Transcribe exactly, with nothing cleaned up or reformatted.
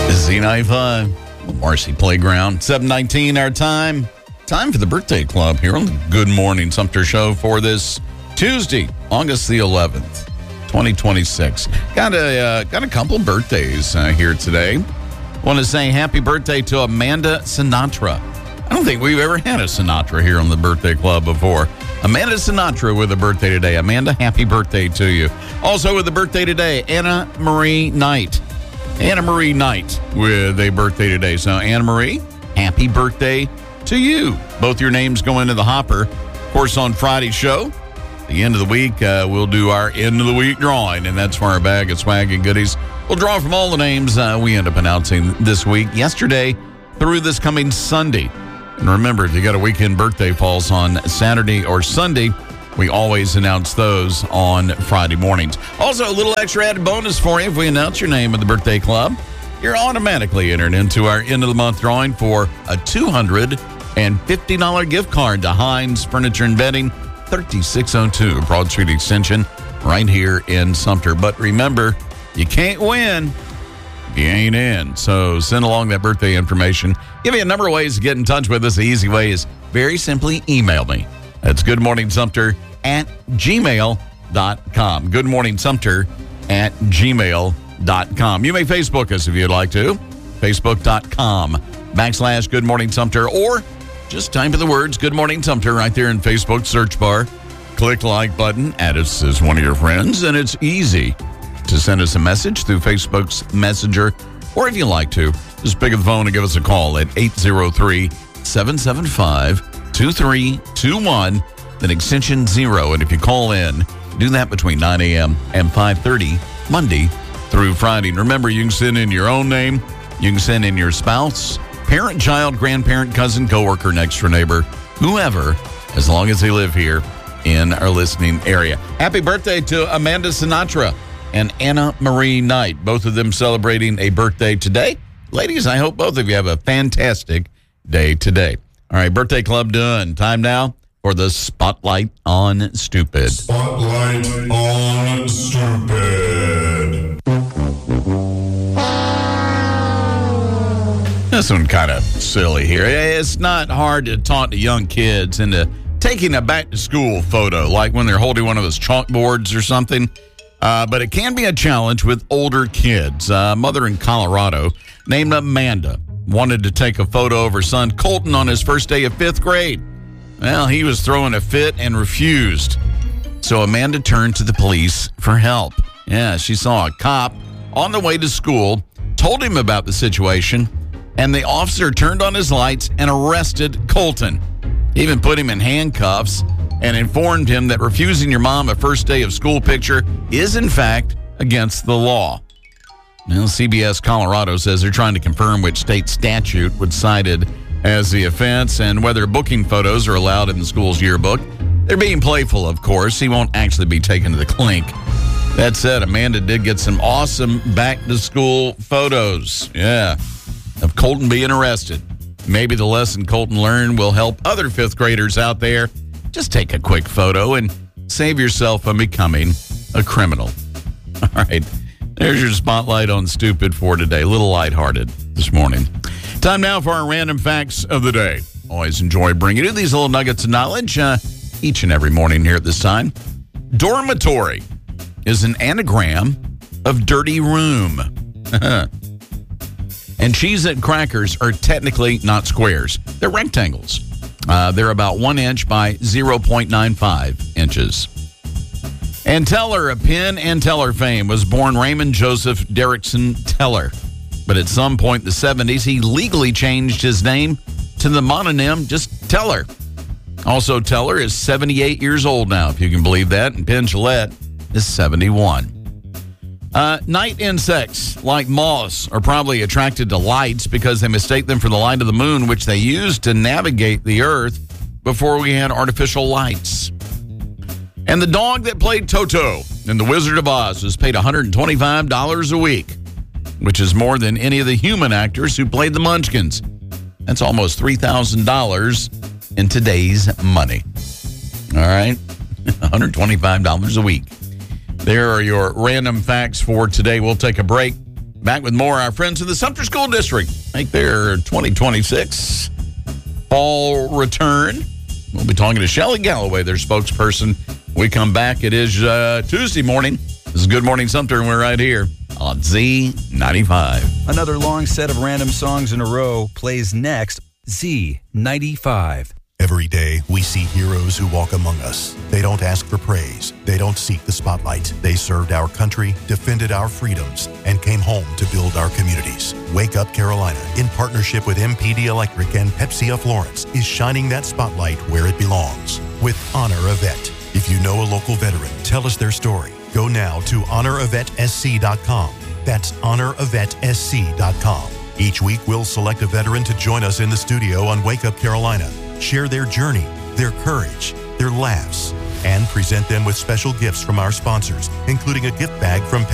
Z ninety-five, Marcy Playground, seven nineteen our time. Time for the birthday club here on the Good Morning Sumter Show for this Tuesday, August the eleventh, twenty twenty-six. Got a, uh, got a couple birthdays uh, here today. Want to say happy birthday to Amanda Sinatra. I don't think we've ever had a Sinatra here on the birthday club before. Amanda Sinatra with a birthday today. Amanda, happy birthday to you. Also with a birthday today, Anna Marie Knight. Anna Marie Knight with a birthday today. So, Anna Marie, happy birthday to you. Both your names go into the hopper. Of course, on Friday's show, the end of the week, uh, we'll do our end of the week drawing, and that's for our bag of swag and goodies. We'll draw from all the names uh, we end up announcing this week, yesterday through this coming Sunday. And remember, if you got a weekend birthday falls on Saturday or Sunday, we always announce those on Friday mornings. Also, a little extra added bonus for you. If we announce your name at the birthday club, you're automatically entered into our end of the month drawing for a two hundred fifty dollars gift card to Hines Furniture and Bedding, thirty-six oh two Broad Street Extension, right here in Sumter. But remember, you can't win if you ain't in. So send along that birthday information. Give you a number of ways to get in touch with us. The easy way is very simply email me. That's goodmorningsumter at gmail dot com. Goodmorningsumter at gmail dot com. You may Facebook us if you'd like to. Facebook.com backslash Good Morning Sumter, or just type in the words Good Morning Sumter right there in Facebook search bar. Click the like button, add us as one of your friends, and it's easy to send us a message through Facebook's Messenger, or if you like to, just pick up the phone and give us a call at eight zero three, seven seven five, two three two one, then extension zero. And if you call in, do that between nine a.m. and five thirty, Monday through Friday. And remember, you can send in your own name, you can send in your spouse, parent, child, grandparent, cousin, coworker, next door neighbor, whoever, as long as they live here in our listening area. Happy birthday to Amanda Sinatra and Anna Marie Knight, both of them celebrating a birthday today. Ladies, I hope both of you have a fantastic day today. All right, birthday club done. Time now for the Spotlight on Stupid. Spotlight on Stupid. This one kind of silly here. It's not hard to talk to young kids into taking a back-to-school photo, like when they're holding one of those chalkboards or something. Uh, but it can be a challenge with older kids. A uh, mother in Colorado named Amanda wanted to take a photo of her son Colton on his first day of fifth grade. Well, he was throwing a fit and refused. So Amanda turned to the police for help. Yeah, she saw a cop on the way to school, told him about the situation, and the officer turned on his lights and arrested Colton. He even put him in handcuffs and informed him that refusing your mom a first day of school picture is, in fact, against the law. Now, C B S Colorado says they're trying to confirm which state statute was cited as the offense and whether booking photos are allowed in the school's yearbook. They're being playful, of course. He won't actually be taken to the clink. That said, Amanda did get some awesome back-to-school photos, yeah, of Colton being arrested. Maybe the lesson Colton learned will help other fifth graders out there. Just take a quick photo and save yourself from becoming a criminal. All right. There's your Spotlight on Stupid for today. A little lighthearted this morning. Time now for our random facts of the day. Always enjoy bringing you these little nuggets of knowledge uh, each and every morning here at this time. Dormitory is an anagram of dirty room. And Cheez-It crackers are technically not squares. They're rectangles. Uh, they're about one inch by zero point nine five inches. And Teller, of Penn and Teller fame, was born Raymond Joseph Derrickson Teller. But at some point in the seventies, he legally changed his name to the mononym just Teller. Also, Teller is seventy-eight years old now, if you can believe that, and Penn Jillette is seventy-one. Uh, night insects, like moths, are probably attracted to lights because they mistake them for the light of the moon, which they used to navigate the Earth before we had artificial lights. And the dog that played Toto in The Wizard of Oz was paid one hundred twenty-five dollars a week, which is more than any of the human actors who played the Munchkins. That's almost three thousand dollars in today's money. All right, one hundred twenty-five dollars a week. There are your random facts for today. We'll take a break. Back with more. Our friends in the Sumter School District make their twenty twenty-six fall return. We'll be talking to Shelley Galloway, their spokesperson. We come back. It is uh, Tuesday morning. This is Good Morning Sumter, and we're right here on Z ninety-five. Another long set of random songs in a row plays next. Z ninety-five. Every day, we see heroes who walk among us. They don't ask for praise. They don't seek the spotlight. They served our country, defended our freedoms, and came home to build our communities. Wake Up Carolina, in partnership with M P D Electric and Pepsi of Florence, is shining that spotlight where it belongs with Honor a Vet. If you know a local veteran, tell us their story. Go now to honor a vet s c dot com. That's honor a vet s c dot com. Each week, we'll select a veteran to join us in the studio on Wake Up Carolina. Share their journey, their courage, their laughs, and present them with special gifts from our sponsors, including a gift bag from